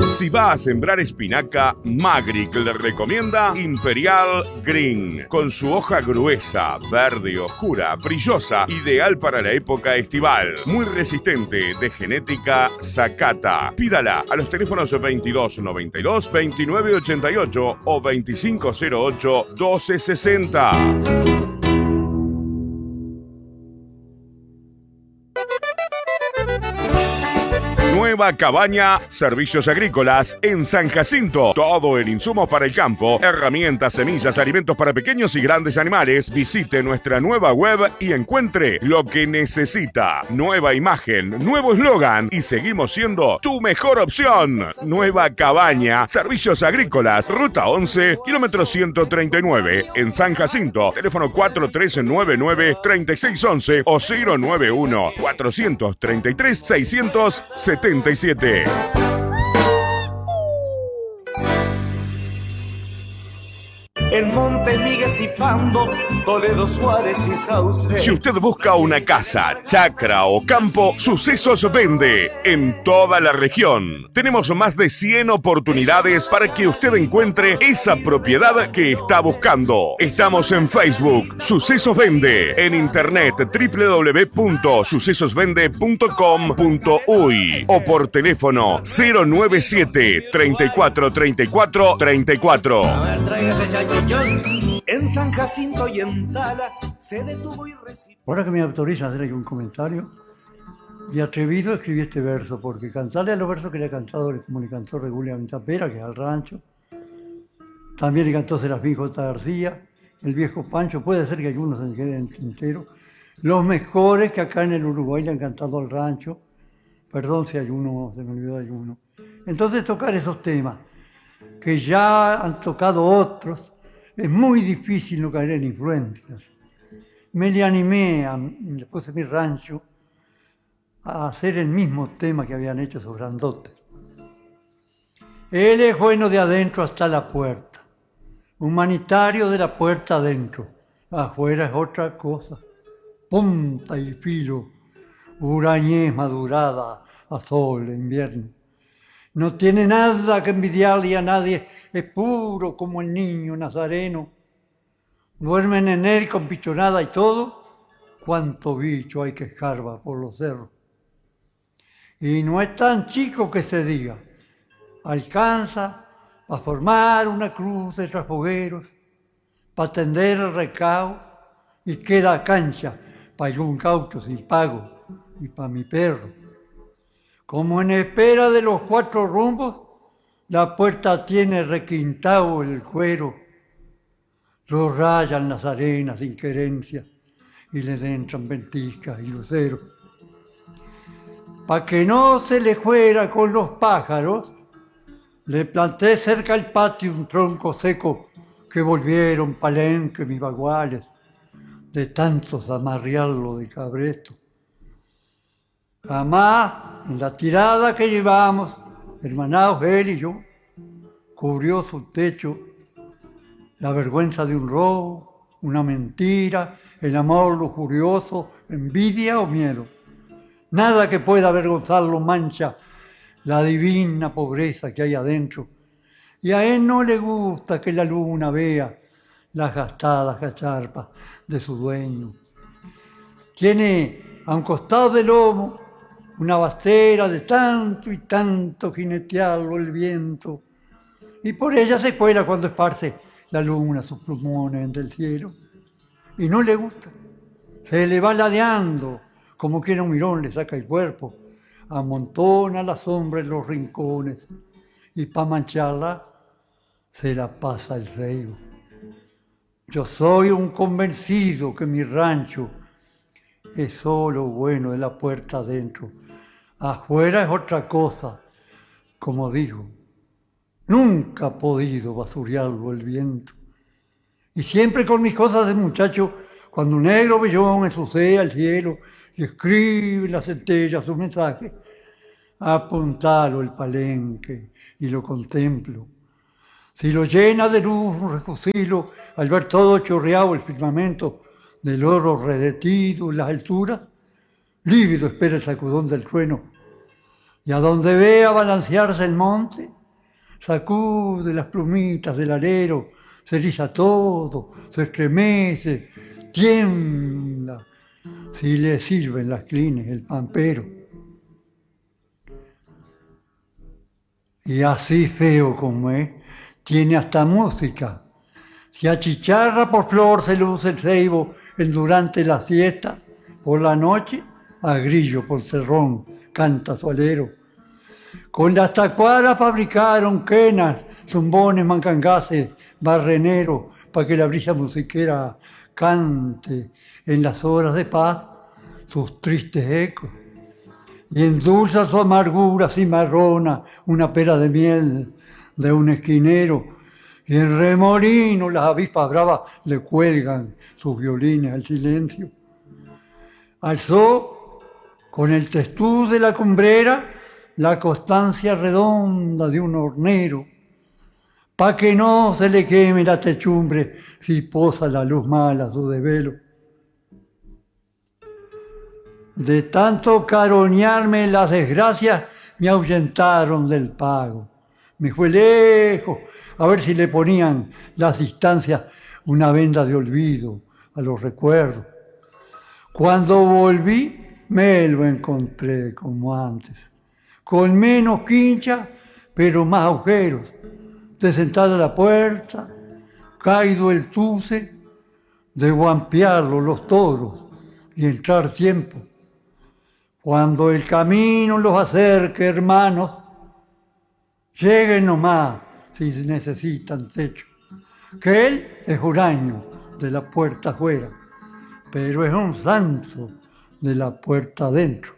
Si va a sembrar espinaca, Magric le recomienda Imperial Green, con su hoja gruesa, verde oscura, brillosa, ideal para la época estival, muy resistente, de genética Sakata. Pídala a los teléfonos 2292 2988 o 2508 1260. Nueva Cabaña, servicios agrícolas en San Jacinto. Todo el insumo para el campo, herramientas, semillas, alimentos para pequeños y grandes animales. Visite nuestra nueva web y encuentre lo que necesita. Nueva imagen, nuevo eslogan y seguimos siendo tu mejor opción. Nueva Cabaña, servicios agrícolas, ruta 11, kilómetro 139, en San Jacinto. Teléfono 4399-3611 o 091-433-677. En Monte Miguel y Pando, Toledo, Suárez y Sauce. Si usted busca una casa, chacra o campo, Sucesos vende en toda la región. Tenemos más de 100 oportunidades para que usted encuentre esa propiedad que está buscando. Estamos en Facebook, Sucesos Vende, en internet www.sucesosvende.com.uy o por teléfono 097 34 34 34. A ver, tráigase ya. En San Jacinto y en Tala se detuvo y recibió. Ahora que me autoriza a hacer aquí un comentario, de atrevido escribí este verso, porque cantarle a los versos que le he cantado, como le cantó Regulia Tapera, que es al rancho, también le cantó Serafín J. García, el viejo Pancho, puede ser que algunos se queden en tintero, los mejores que acá en el Uruguay le han cantado al rancho, perdón si hay uno, se me olvidó de uno. Entonces tocar esos temas, que ya han tocado otros, es muy difícil no caer en influencias. Me le animé, después de mi rancho, a hacer el mismo tema que habían hecho esos grandotes. Él es bueno de adentro hasta la puerta, humanitario de la puerta adentro, afuera es otra cosa, punta y filo, hurañez madurada a sol de invierno. No tiene nada que envidiarle a nadie, es puro como el niño nazareno. Duermen en él con pichonada y todo, cuánto bicho hay que escarba por los cerros. Y no es tan chico que se diga, alcanza a formar una cruz de trasfogueros, para tender el recao y queda cancha para algún caucho sin pago y para mi perro. Como en espera de los 4 rumbos, la puerta tiene requintado el cuero, lo rayan las arenas sin querencia y le entran ventiscas y luceros. Pa' que no se le fuera con los pájaros, le planté cerca al patio un tronco seco que volvieron palenques mis baguales, de tantos amarrearlo de cabresto. Jamás en la tirada que llevamos, hermanados él y yo, cubrió su techo la vergüenza de un robo, una mentira, el amor lujurioso, envidia o miedo. Nada que pueda avergonzarlo mancha la divina pobreza que hay adentro. Y a él no le gusta que la luna vea las gastadas cacharpas de su dueño. Tiene a un costado del lomo una bastera de tanto y tanto jinetearlo el viento, y por ella se cuela cuando esparce la luna sus plumones entre el cielo. Y no le gusta, se le va ladeando, como quien a un mirón le saca el cuerpo, amontona la sombra en los rincones, y pa' mancharla se la pasa el rey. Yo soy un convencido que mi rancho es solo bueno de la puerta adentro. Afuera es otra cosa, como digo. Nunca ha podido basurearlo el viento. Y siempre con mis cosas de muchacho, cuando un negro vellón ensucia el cielo y escribe en las centellas sus mensajes, apuntalo el palenque y lo contemplo. Si lo llena de luz un refusilo, al ver todo chorreado el firmamento del oro redetido en las alturas, lívido espera el sacudón del trueno. Y a donde vea balancearse el monte, sacude las plumitas del alero, se eriza todo, se estremece, tiembla, si le sirven las clines el pampero. Y así feo como es, tiene hasta música. Si achicharra por flor se luce el ceibo durante la siesta, por la noche a grillo por cerrón canta su alero. Con las tacuaras fabricaron quenas, zumbones, mancangases, barreneros, para que la brisa musiquera cante en las horas de paz sus tristes ecos. Y endulza su amargura cimarrona una pera de miel de un esquinero. Y en remolino las avispas bravas le cuelgan sus violines al silencio. Alzó con el testuz de la cumbrera la constancia redonda de un hornero, pa' que no se le queme la techumbre si posa la luz mala su desvelo. De tanto caroñarme las desgracias, me ahuyentaron del pago. Me fue lejos, a ver si le ponían las distancias una venda de olvido a los recuerdos. Cuando volví, me lo encontré como antes, con menos quincha, pero más agujeros. De sentada a la puerta, caído el tuce, de guampearlo los toros y entrar tiempo. Cuando el camino los acerque, hermanos, lleguen nomás si necesitan techo, que él es huraño de la puerta afuera, pero es un santo de la puerta adentro.